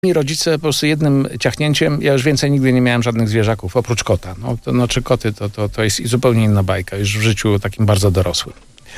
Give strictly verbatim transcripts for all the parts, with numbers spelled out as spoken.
Mi rodzice po prostu jednym ciachnięciem, ja już więcej nigdy nie miałem żadnych zwierzaków, oprócz kota. No, to, no czy koty, to, to, to jest zupełnie inna bajka, już w życiu takim bardzo dorosłym.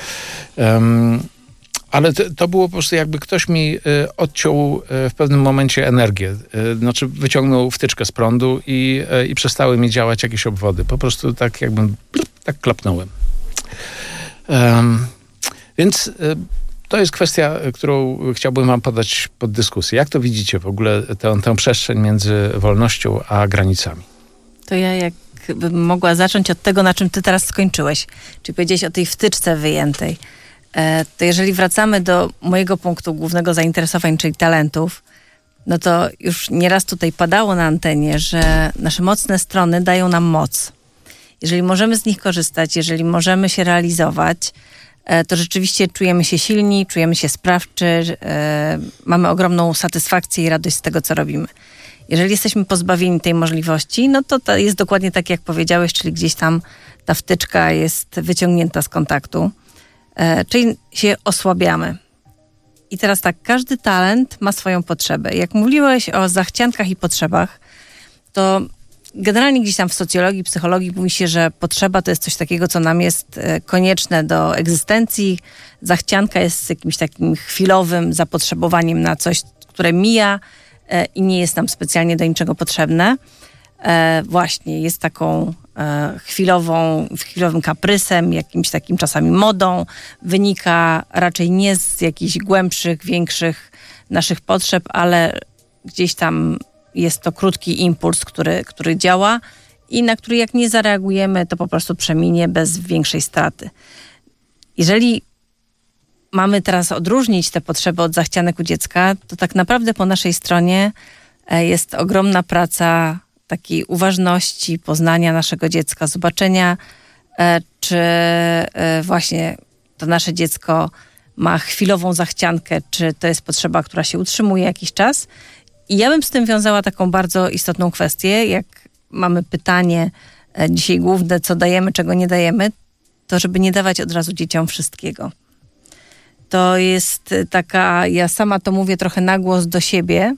Um, ale to, to było po prostu jakby ktoś mi y, odciął y, w pewnym momencie energię. Y, znaczy wyciągnął wtyczkę z prądu i, y, i przestały mi działać jakieś obwody. Po prostu tak jakbym, tak klapnąłem. Um, więc... Y, To jest kwestia, którą chciałbym wam podać pod dyskusję. Jak to widzicie w ogóle tę, tę przestrzeń między wolnością a granicami? To ja jakbym mogła zacząć od tego, na czym ty teraz skończyłeś. Czyli powiedziałeś o tej wtyczce wyjętej. E, to jeżeli wracamy do mojego punktu głównego zainteresowań, czyli talentów, no to już nieraz tutaj padało na antenie, że nasze mocne strony dają nam moc. Jeżeli możemy z nich korzystać, jeżeli możemy się realizować, to rzeczywiście czujemy się silni, czujemy się sprawczy, e, mamy ogromną satysfakcję i radość z tego, co robimy. Jeżeli jesteśmy pozbawieni tej możliwości, no to, to jest dokładnie tak, jak powiedziałeś, czyli gdzieś tam ta wtyczka jest wyciągnięta z kontaktu, e, czyli się osłabiamy. I teraz tak, każdy talent ma swoją potrzebę. Jak mówiłeś o zachciankach i potrzebach, to generalnie gdzieś tam w socjologii, psychologii mówi się, że potrzeba to jest coś takiego, co nam jest konieczne do egzystencji. Zachcianka jest jakimś takim chwilowym zapotrzebowaniem na coś, które mija i nie jest nam specjalnie do niczego potrzebne. Właśnie jest taką chwilową, chwilowym kaprysem, jakimś takim czasami modą. Wynika raczej nie z jakichś głębszych, większych naszych potrzeb, ale gdzieś tam jest to krótki impuls, który, który działa i na który jak nie zareagujemy, to po prostu przeminie bez większej straty. Jeżeli mamy teraz odróżnić te potrzeby od zachcianek u dziecka, to tak naprawdę po naszej stronie jest ogromna praca takiej uważności, poznania naszego dziecka, zobaczenia, czy właśnie to nasze dziecko ma chwilową zachciankę, czy to jest potrzeba, która się utrzymuje jakiś czas. I ja bym z tym wiązała taką bardzo istotną kwestię, jak mamy pytanie dzisiaj główne, co dajemy, czego nie dajemy, to żeby nie dawać od razu dzieciom wszystkiego. To jest taka, ja sama to mówię trochę na głos do siebie,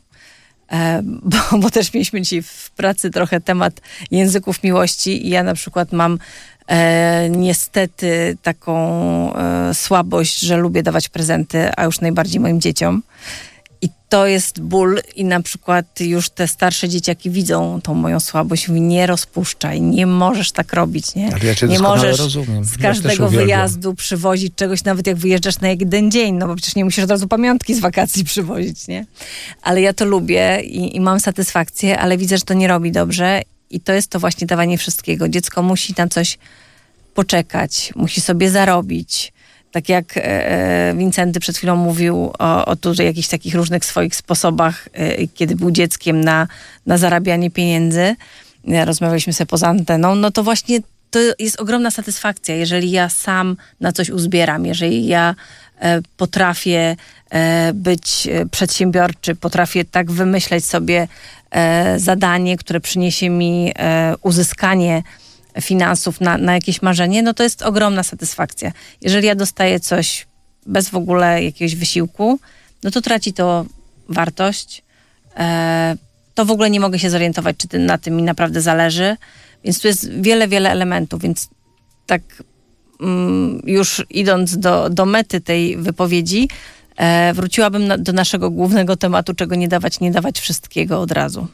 bo, bo też mieliśmy dzisiaj w pracy trochę temat języków miłości i ja na przykład mam e, niestety taką e, słabość, że lubię dawać prezenty, a już najbardziej moim dzieciom. I to jest ból i na przykład już te starsze dzieciaki widzą tą moją słabość i mówią, nie rozpuszczaj, nie możesz tak robić, nie? Ale ja cię nie możesz rozumiem. z każdego wyjazdu przywozić czegoś, nawet jak wyjeżdżasz na jeden dzień, no bo przecież nie musisz od razu pamiątki z wakacji przywozić, nie? Ale ja to lubię i, i mam satysfakcję, ale widzę, że to nie robi dobrze i to jest to właśnie dawanie wszystkiego. Dziecko musi na coś poczekać, musi sobie zarobić. Tak jak e, Wincenty przed chwilą mówił o, o tu, jakichś takich różnych swoich sposobach, e, kiedy był dzieckiem na, na zarabianie pieniędzy. Ja rozmawialiśmy sobie poza anteną. No to właśnie to jest ogromna satysfakcja, jeżeli ja sam na coś uzbieram, jeżeli ja e, potrafię e, być przedsiębiorczy, potrafię tak wymyśleć sobie e, zadanie, które przyniesie mi e, uzyskanie finansów na, na jakieś marzenie, no to jest ogromna satysfakcja. Jeżeli ja dostaję coś bez w ogóle jakiegoś wysiłku, no to traci to wartość. E, to w ogóle nie mogę się zorientować, czy na tym mi naprawdę zależy. Więc tu jest wiele, wiele elementów. Więc tak mm, już idąc do, do mety tej wypowiedzi, e, wróciłabym na, do naszego głównego tematu, czego nie dawać, nie dawać wszystkiego od razu.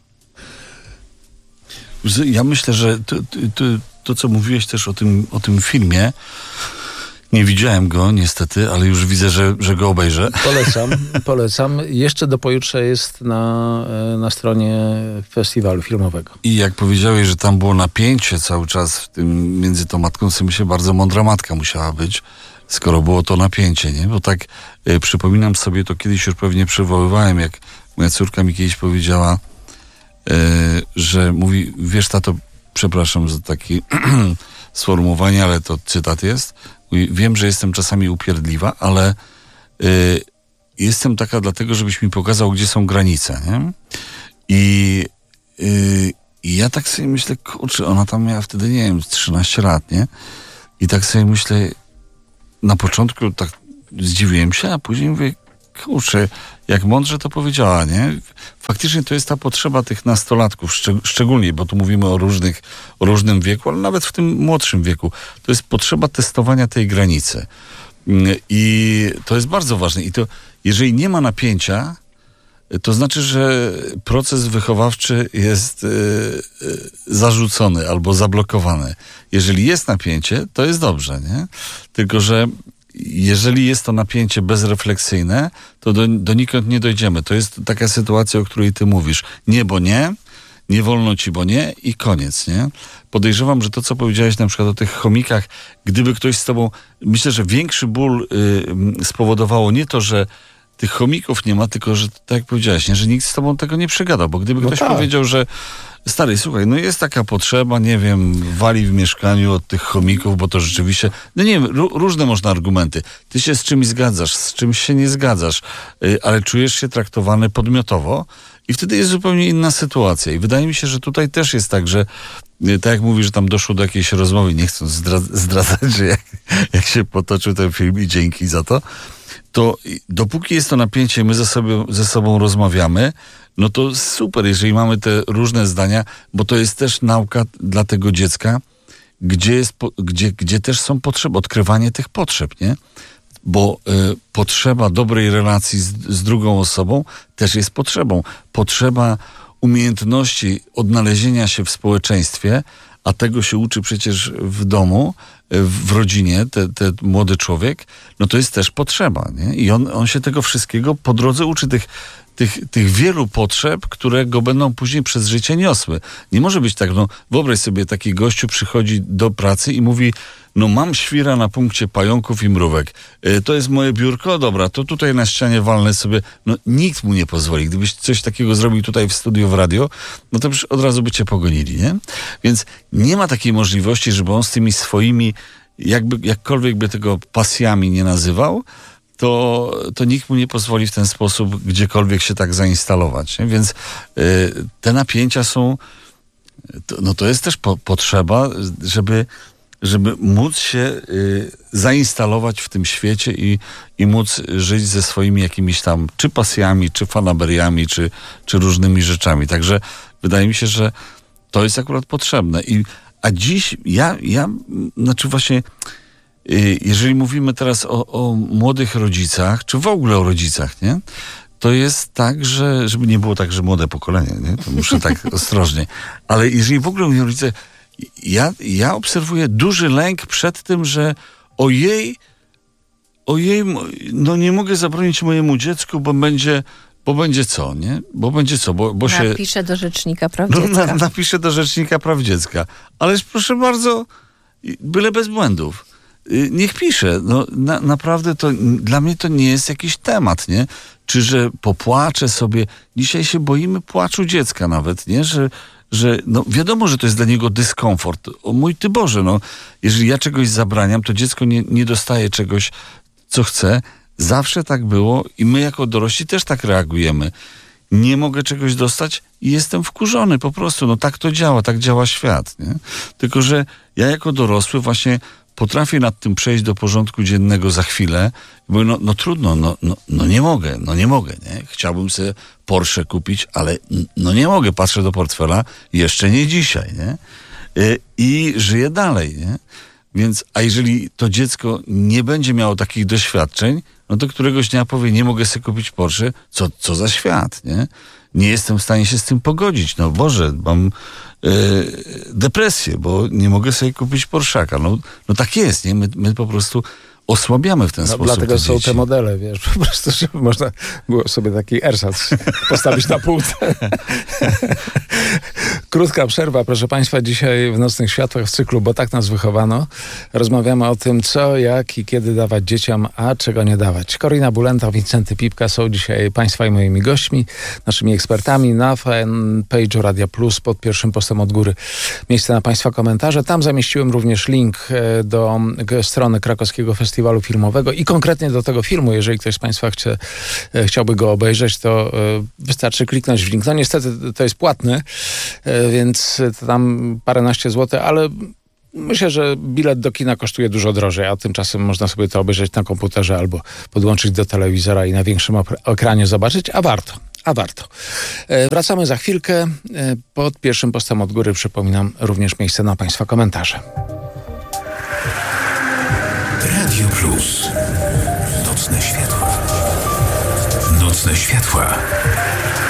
Ja myślę, że to, to, to co mówiłeś też o tym, o tym filmie, nie widziałem go niestety, ale już widzę, że, że go obejrzę. Polecam, polecam. Jeszcze do pojutrze jest na, na stronie festiwalu filmowego. I jak powiedziałeś, że tam było napięcie cały czas w tym między tą matką, sobie myślę, bardzo mądra matka musiała być, skoro było to napięcie, nie? Bo tak y, przypominam sobie, to kiedyś już pewnie przywoływałem, jak moja córka mi kiedyś powiedziała, Yy, że mówi, wiesz tato, przepraszam za takie sformułowanie, ale to cytat jest, mówi, wiem, że jestem czasami upierdliwa, ale yy, jestem taka dlatego, żebyś mi pokazał, gdzie są granice, nie? I, yy, i ja tak sobie myślę, kurczę, ona tam miała wtedy, nie wiem, trzynaście lat, nie? I tak sobie myślę, na początku tak zdziwiłem się, a później mówię, kurczę, jak mądrze to powiedziała, nie? Faktycznie to jest ta potrzeba tych nastolatków, szczeg- szczególnie, bo tu mówimy o różnych, o różnym wieku, ale nawet w tym młodszym wieku. To jest potrzeba testowania tej granicy. I to jest bardzo ważne. I to, jeżeli nie ma napięcia, to znaczy, że proces wychowawczy jest y, y, zarzucony albo zablokowany. Jeżeli jest napięcie, to jest dobrze, nie? Tylko że jeżeli jest to napięcie bezrefleksyjne, to do, donikąd nie dojdziemy. To jest taka sytuacja, o której ty mówisz. Nie, bo nie, nie wolno ci, bo nie i koniec, nie? Podejrzewam, że to, co powiedziałeś na przykład o tych chomikach, gdyby ktoś z tobą... Myślę, że większy ból y, spowodowało nie to, że tych chomików nie ma, tylko że, tak jak powiedziałeś, nie, że nikt z tobą tego nie przegada, bo gdyby no ktoś tak. powiedział, że stary, słuchaj, no jest taka potrzeba, nie wiem, wali w mieszkaniu od tych chomików, bo to rzeczywiście, no nie wiem, r- różne można argumenty. Ty się z czymś zgadzasz, z czymś się nie zgadzasz, yy, ale czujesz się traktowany podmiotowo i wtedy jest zupełnie inna sytuacja. I wydaje mi się, że tutaj też jest tak, że yy, tak jak mówisz, że tam doszło do jakiejś rozmowy, nie chcąc zdra- zdradzać, że jak, jak się potoczył ten film i dzięki za to, to dopóki jest to napięcie, my ze, sobie, ze sobą rozmawiamy, no to super, jeżeli mamy te różne zdania, bo to jest też nauka dla tego dziecka, gdzie, jest, gdzie, gdzie też są potrzeby, odkrywanie tych potrzeb, nie? Bo y, potrzeba dobrej relacji z, z drugą osobą też jest potrzebą. Potrzeba umiejętności odnalezienia się w społeczeństwie, a tego się uczy przecież w domu, w rodzinie, ten te młody człowiek, no to jest też potrzeba, nie? I on, on się tego wszystkiego po drodze uczy, tych, tych, tych wielu potrzeb, które go będą później przez życie niosły. Nie może być tak, no wyobraź sobie, taki gościu przychodzi do pracy i mówi, no mam świra na punkcie pająków i mrówek. Yy, to jest moje biurko, dobra, to tutaj na ścianie walnę sobie. No nikt mu nie pozwoli. Gdybyś coś takiego zrobił tutaj w studiu w radio, no to już od razu by cię pogonili, nie? Więc nie ma takiej możliwości, żeby on z tymi swoimi, jakby, jakkolwiek by tego pasjami nie nazywał, to, to nikt mu nie pozwoli w ten sposób gdziekolwiek się tak zainstalować, nie? Więc yy, te napięcia są, to, no to jest też po, potrzeba, żeby żeby móc się y, zainstalować w tym świecie i, i móc żyć ze swoimi jakimiś tam czy pasjami, czy fanaberiami, czy, czy różnymi rzeczami. Także wydaje mi się, że to jest akurat potrzebne. I, a dziś ja, ja, znaczy właśnie, y, jeżeli mówimy teraz o, o młodych rodzicach, czy w ogóle o rodzicach, nie? To jest tak, że, żeby nie było tak, że młode pokolenie, nie? To muszę tak ostrożnie. Ale jeżeli w ogóle mówią rodzice, Ja, ja obserwuję duży lęk przed tym, że ojej, ojej, no nie mogę zabronić mojemu dziecku, bo będzie, bo będzie co, nie? Bo będzie co, bo, bo się... Napiszę do Rzecznika Praw no, Dziecka. Na, napiszę do Rzecznika Praw Dziecka. Ależ proszę bardzo, byle bez błędów. Niech pisze. No, na, naprawdę to dla mnie to nie jest jakiś temat, nie? Czy że popłaczę sobie. Dzisiaj się boimy płaczu dziecka nawet, nie? Że że no wiadomo, że to jest dla niego dyskomfort. O mój Ty Boże, no jeżeli ja czegoś zabraniam, to dziecko nie, nie dostaje czegoś, co chce. Zawsze tak było i my jako dorośli też tak reagujemy. Nie mogę czegoś dostać i jestem wkurzony po prostu. No tak to działa, tak działa świat, nie? Tylko że ja jako dorosły właśnie potrafię nad tym przejść do porządku dziennego za chwilę, bo no, no trudno, no, no, no nie mogę, no nie mogę, nie? Chciałbym sobie Porsche kupić, ale no nie mogę, patrzę do portfela, jeszcze nie dzisiaj, nie? I żyję dalej, nie? Więc, a jeżeli to dziecko nie będzie miało takich doświadczeń, no to któregoś dnia powie, nie mogę sobie kupić Porsche, co, co za świat, nie? Nie jestem w stanie się z tym pogodzić. No Boże, mam yy, depresję, bo nie mogę sobie kupić Porszaka. No, no tak jest, nie? My, my po prostu osłabiamy w ten no, sposób dlatego te są dzieci. te modele, wiesz, po prostu, żeby można było sobie taki ersatz postawić na półce. Krótka przerwa, proszę Państwa, dzisiaj w Nocnych Światłach w cyklu, bo tak nas wychowano. Rozmawiamy o tym, co, jak i kiedy dawać dzieciom, a czego nie dawać. Korina Bulenta, Wincenty Pipka są dzisiaj Państwa i moimi gośćmi, naszymi ekspertami na fanpage'u Radia Plus pod pierwszym postem od góry. Miejsce na Państwa komentarze. Tam zamieściłem również link do strony Krakowskiego Festiwalu Filmowego i konkretnie do tego filmu, jeżeli ktoś z Państwa chce, chciałby go obejrzeć, to wystarczy kliknąć w link. No niestety to jest płatny, więc tam paręnaście złotych, ale Myślę, że bilet do kina kosztuje dużo drożej, a tymczasem można sobie to obejrzeć na komputerze albo podłączyć do telewizora i na większym ekranie zobaczyć, a warto. A warto. E, wracamy za chwilkę. E, pod pierwszym postem od góry, przypominam, również miejsce na Państwa komentarze. Radio Plus. Nocne światła. Nocne światła.